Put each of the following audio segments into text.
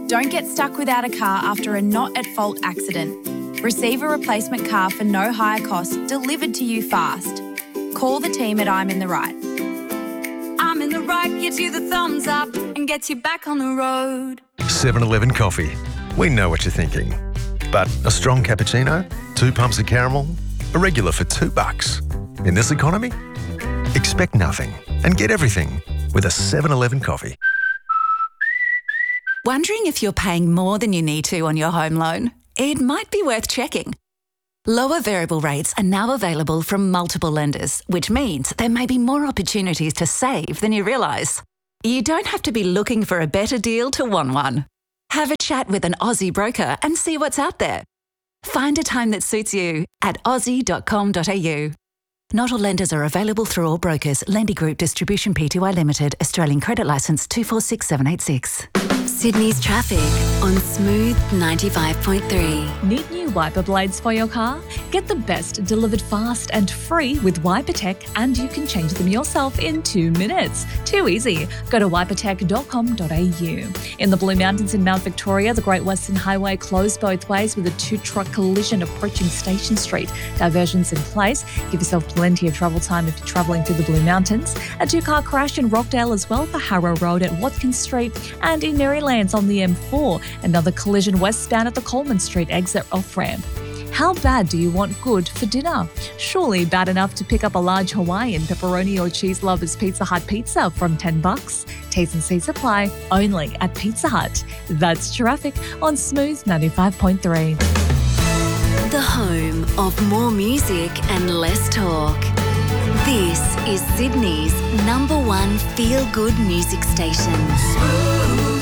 Don't get stuck without a car after a not-at-fault accident. Receive a replacement car for no higher cost delivered to you fast. Call the team at I'm in the Right. I'm in the Right gives you the thumbs up and gets you back on the road. 7-Eleven coffee. We know what you're thinking. But a strong cappuccino, 2 pumps of caramel, a regular for $2. In this economy, expect nothing and get everything with a 7-Eleven coffee. Wondering if you're paying more than you need to on your home loan? It might be worth checking. Lower variable rates are now available from multiple lenders, which means there may be more opportunities to save than you realise. You don't have to be looking for a better deal to want one. Have a chat with an Aussie broker and see what's out there. Find a time that suits you at aussie.com.au. Not all lenders are available through all brokers. Lendy Group Distribution Pty Limited, Australian Credit Licence 246786. Sydney's traffic on Smooth 95.3. Need new wiper blades for your car? Get the best delivered fast and free with WiperTech, and you can change them yourself in 2 minutes. Too easy. Go to wipertech.com.au. In the Blue Mountains in Mount Victoria, the Great Western Highway closed both ways with a 2-truck collision approaching Station Street. Diversions in place. Give yourself plenty of travel time if you're travelling through the Blue Mountains. A 2-car crash in Rockdale as well for Harrow Road at Watkins Street, and in Marylands on the M4. Another collision westbound at the Coleman Street exit off-ramp. How bad do you want good for dinner? Surely bad enough to pick up a large Hawaiian, pepperoni or cheese lovers Pizza Hut pizza from $10. T's and C's apply, only at Pizza Hut. That's traffic on Smooth 95.3. The home of more music and less talk. This is Sydney's #1 feel-good music station. Smooth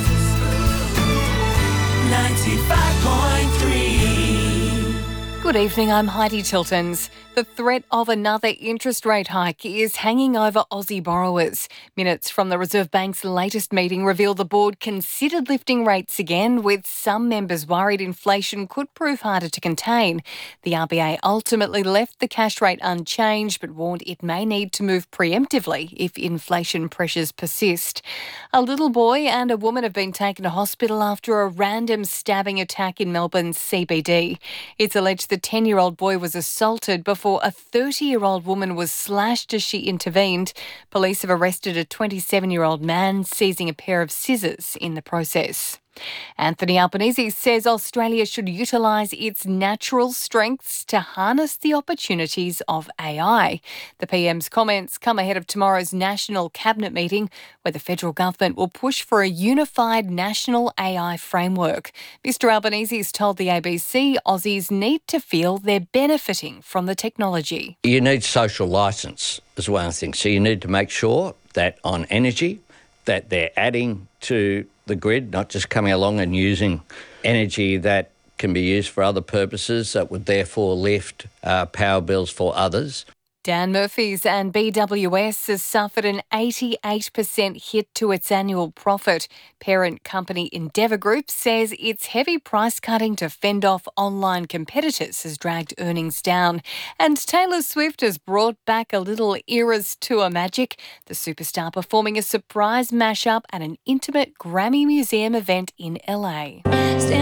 95.3. Good evening, I'm Heidi Tiltons. The threat of another interest rate hike is hanging over Aussie borrowers. Minutes from the Reserve Bank's latest meeting reveal the board considered lifting rates again, with some members worried inflation could prove harder to contain. The RBA ultimately left the cash rate unchanged, but warned it may need to move preemptively if inflation pressures persist. A little boy and a woman have been taken to hospital after a random stabbing attack in Melbourne's CBD. It's alleged the 10-year-old boy was assaulted before a 30-year-old woman was slashed as she intervened. Police have arrested a 27-year-old man, seizing a pair of scissors in the process. Anthony Albanese says Australia should utilise its natural strengths to harness the opportunities of AI. The PM's comments come ahead of tomorrow's National Cabinet meeting, where the federal government will push for a unified national AI framework. Mr Albanese has told the ABC Aussies need to feel they're benefiting from the technology. You need social licence as one thing. So you need to make sure that on energy, that they're adding to the grid, not just coming along and using energy that can be used for other purposes that would therefore lift power bills for others. Dan Murphy's and BWS has suffered an 88% hit to its annual profit. Parent company Endeavour Group says its heavy price cutting to fend off online competitors has dragged earnings down. And Taylor Swift has brought back a little Eras Tour magic, the superstar performing a surprise mashup at an intimate Grammy Museum event in LA.